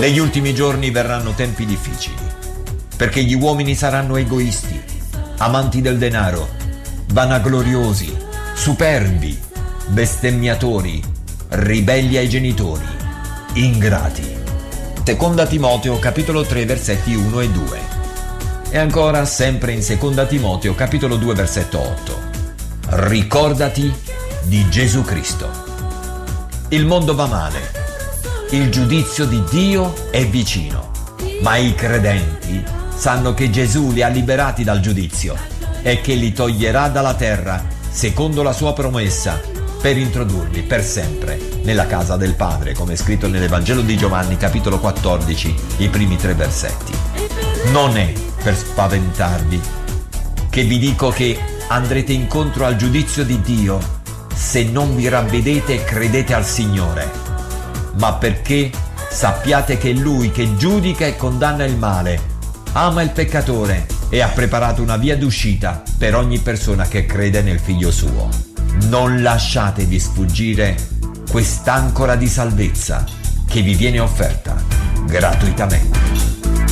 Negli ultimi giorni verranno tempi difficili, perché gli uomini saranno egoisti, amanti del denaro, vanagloriosi, superbi, bestemmiatori, ribelli ai genitori, ingrati. Seconda Timoteo capitolo 3 versetti 1 e 2. E ancora sempre in Seconda Timoteo capitolo 2 versetto 8. Ricordati di Gesù Cristo. Il mondo va male, il giudizio di Dio è vicino, ma i credenti sanno che Gesù li ha liberati dal giudizio e che li toglierà dalla terra secondo la sua promessa per introdurli per sempre nella casa del Padre, come è scritto nell'Evangelo di Giovanni capitolo 14, i primi 3 versetti. Non è per spaventarvi che vi dico che andrete incontro al giudizio di Dio se non vi ravvedete e credete al Signore, ma perché sappiate che Lui che giudica e condanna il male ama il peccatore e ha preparato una via d'uscita per ogni persona che crede nel Figlio suo. Non lasciatevi sfuggire quest'ancora di salvezza che vi viene offerta gratuitamente.